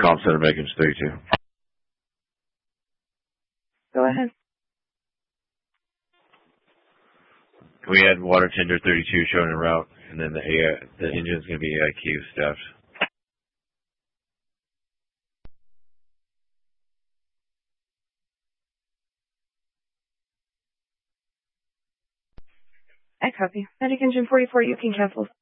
Call center vacancy 32. Go ahead. We had water tender 32 showing en route, and then the engine's going to be AIQ staffed. I copy. Medic engine 44, you can cancel.